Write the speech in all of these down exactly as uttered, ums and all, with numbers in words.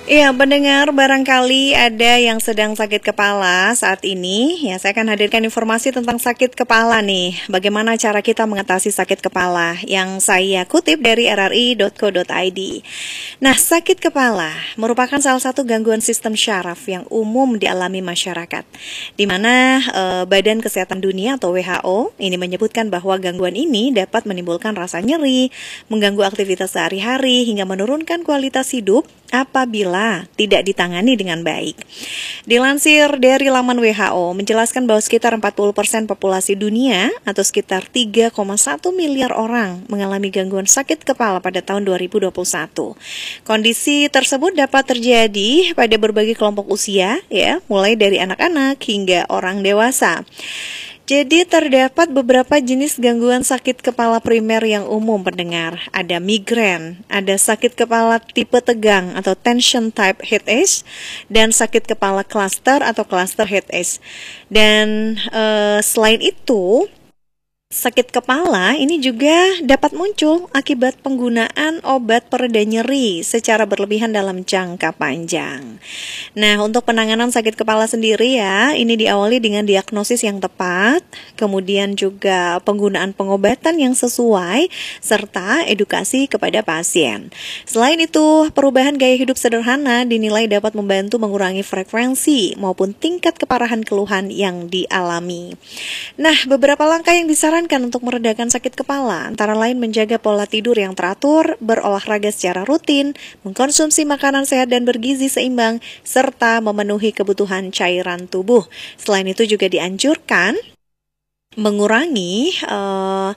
Iya, pendengar, barangkali ada yang sedang sakit kepala saat ini. Ya, saya akan hadirkan informasi tentang sakit kepala nih. Bagaimana cara kita mengatasi sakit kepala yang saya kutip dari r r i dot co dot i d. Nah, sakit kepala merupakan salah satu gangguan sistem syaraf yang umum dialami masyarakat. Di mana eh, Badan Kesehatan Dunia atau W H O ini menyebutkan bahwa gangguan ini dapat menimbulkan rasa nyeri, mengganggu aktivitas sehari-hari hingga menurunkan kualitas hidup apabila tidak ditangani dengan baik. Dilansir dari laman W H O menjelaskan bahwa sekitar empat puluh persen populasi dunia atau sekitar tiga koma satu miliar orang mengalami gangguan sakit kepala pada tahun dua ribu dua puluh satu. Kondisi tersebut dapat terjadi pada berbagai kelompok usia, ya, mulai dari anak-anak hingga orang dewasa. Jadi terdapat beberapa jenis gangguan sakit kepala primer yang umum pendengar. Ada migrain, ada sakit kepala tipe tegang atau tension type headache, dan sakit kepala cluster atau cluster headache. Dan e, selain itu, sakit kepala ini juga dapat muncul akibat penggunaan obat pereda nyeri secara berlebihan dalam jangka panjang. Nah, untuk penanganan sakit kepala sendiri ya, ini diawali dengan diagnosis yang tepat, kemudian juga penggunaan pengobatan yang sesuai, serta edukasi kepada pasien. Selain itu, perubahan gaya hidup sederhana dinilai dapat membantu mengurangi frekuensi maupun tingkat keparahan keluhan yang dialami. Nah, beberapa langkah yang disarankan untuk meredakan sakit kepala antara lain menjaga pola tidur yang teratur, berolahraga secara rutin, mengkonsumsi makanan sehat dan bergizi seimbang, serta memenuhi kebutuhan cairan tubuh. Selain itu juga dianjurkan mengurangi uh,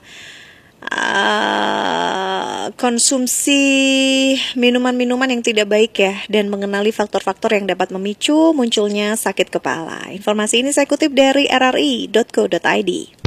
uh, konsumsi minuman-minuman yang tidak baik ya, dan mengenali faktor-faktor yang dapat memicu munculnya sakit kepala. Informasi ini saya kutip dari r r i dot co dot i d.